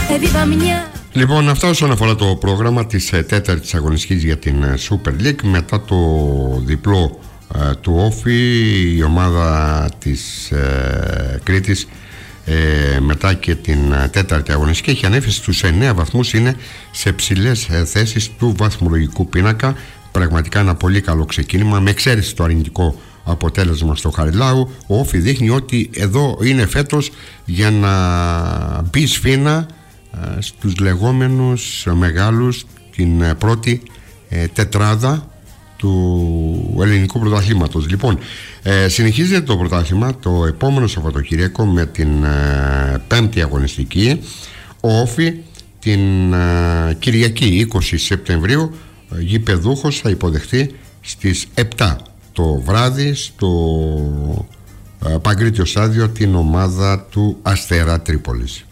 Λοιπόν, αυτά όσον αφορά το πρόγραμμα της τέταρτης αγωνιστικής για την Super League. Μετά το διπλό του Όφη, η ομάδα της Κρήτης μετά και την τέταρτη αγωνιστική έχει ανέβει στους 9 βαθμούς, είναι σε ψηλές θέσεις του βαθμολογικού πίνακα. Πραγματικά ένα πολύ καλό ξεκίνημα, με εξαίρεση το αρνητικό αποτέλεσμα στο Χαριλάου. Ο Όφη δείχνει ότι εδώ είναι φέτος για να μπει σφήνα στους λεγόμενους μεγάλους, την πρώτη τετράδα του ελληνικού πρωταθλήματος. Λοιπόν, συνεχίζεται το πρωτάθλημα το επόμενο Σαββατοκύριακο με την πέμπτη αγωνιστική. Ο Όφη την Κυριακή 20 Σεπτεμβρίου γηπεδούχος θα υποδεχτεί στις 7 το βράδυ στο Παγκρίτιο Στάδιο την ομάδα του Αστέρα Τρίπολης.